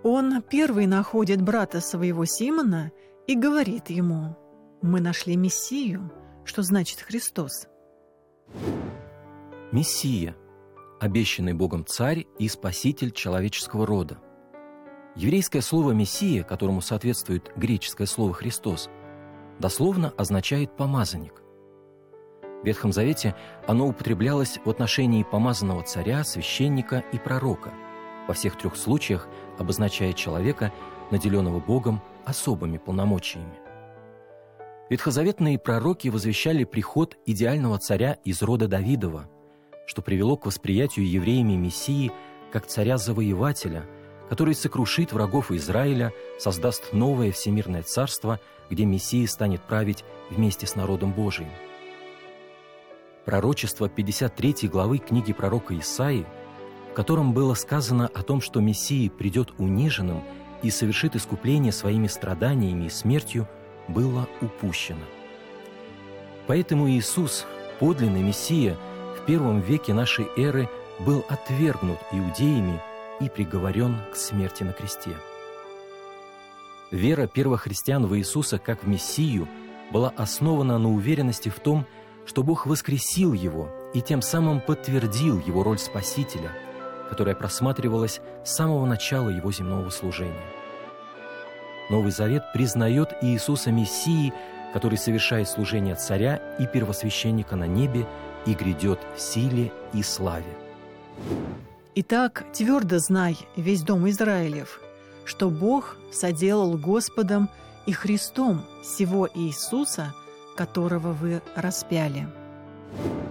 Он первый находит брата своего Симона и говорит ему: «Мы нашли Мессию», что значит Христос. Мессия – обещанный Богом царь и спаситель человеческого рода. Еврейское слово «мессия», которому соответствует греческое слово «Христос», дословно означает «помазанник». В Ветхом Завете оно употреблялось в отношении помазанного царя, священника и пророка, во всех трех случаях обозначая человека, наделенного Богом особыми полномочиями. Ветхозаветные пророки возвещали приход идеального царя из рода Давидова, что привело к восприятию евреями Мессии как царя-завоевателя, который сокрушит врагов Израиля, создаст новое всемирное царство, где Мессия станет править вместе с народом Божиим. Пророчество 53 главы книги пророка Исаии, в котором было сказано о том, что Мессия придет униженным и совершит искупление своими страданиями и смертью, было упущено. Поэтому Иисус, подлинный Мессия, в первом веке нашей эры был отвергнут иудеями и приговорен к смерти на кресте. Вера первых христиан в Иисуса как в Мессию была основана на уверенности в том, что Бог воскресил Его и тем самым подтвердил Его роль Спасителя, которая просматривалась с самого начала Его земного служения. Новый Завет признает Иисуса Мессией, который совершает служение царя и первосвященника на небе и грядет в силе и славе. Итак, твердо знай, весь дом Израилев, что Бог соделал Господом и Христом сего Иисуса, которого вы распяли.